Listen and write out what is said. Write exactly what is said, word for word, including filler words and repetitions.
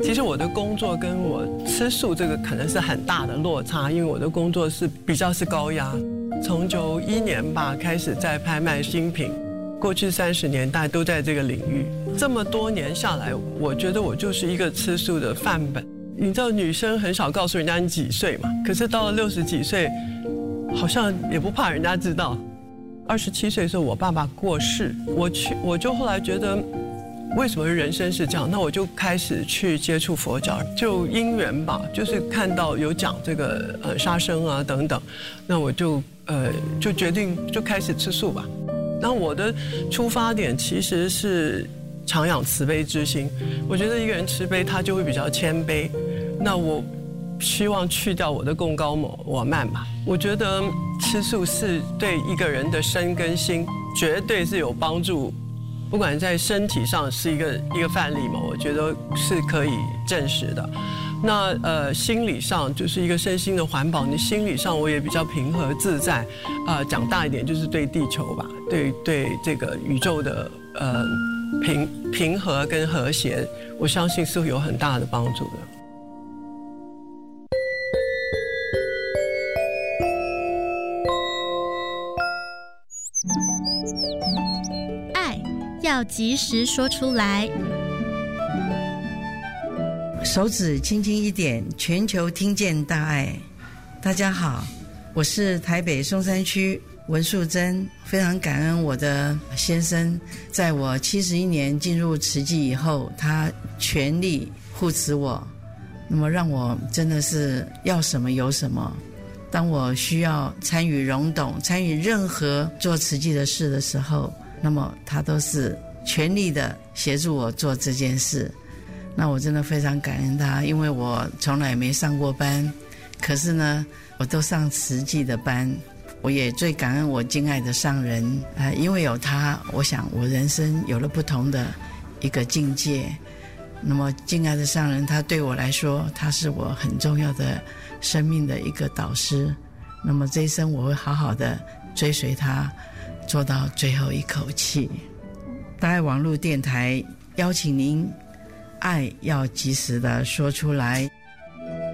其实我的工作跟我吃素这个可能是很大的落差，因为我的工作是比较是高压。从九一年吧开始在拍卖新品，过去三十年大家都在这个领域，这么多年下来，我觉得我就是一个吃素的范本。你知道女生很少告诉人家你几岁嘛，可是到了六十几岁，好像也不怕人家知道。二十七岁的时候，我爸爸过世，我去，我就后来觉得，为什么人生是这样？那我就开始去接触佛教，就因缘吧，就是看到有讲这个呃杀生啊等等，那我就呃就决定就开始吃素吧。那我的出发点其实是常养慈悲之心，我觉得一个人慈悲，他就会比较谦卑。那我希望去掉我的贡高我慢吧。我觉得吃素是对一个人的身跟心绝对是有帮助，不管在身体上是一个一个范例嘛，我觉得是可以证实的。那呃心理上就是一个身心的环保，你心理上我也比较平和自在。啊、呃，讲大一点就是对地球吧，对对这个宇宙的呃平平和跟和谐，我相信是会有很大的帮助的。 要及时说出来。 手指轻轻一点，全球听见大爱。大家好，我是台北松山区文素贞，非常感恩我的先生，在我七十一年进入慈济以后，他全力护持我，那么让我真的是要什么有什么。当我需要参与融懂，参与任何做慈济的事的时候，那么他都是全力的协助我做这件事。那我真的非常感恩他，因为我从来没上过班，可是呢我都上慈济的班。我也最感恩我敬爱的上人、呃、因为有他，我想我人生有了不同的一个境界。那么敬爱的上人，他对我来说，他是我很重要的生命的一个导师。那么这一生我会好好的追随他，做到最后一口气。大爱网络电台邀请您，爱要及时的说出来。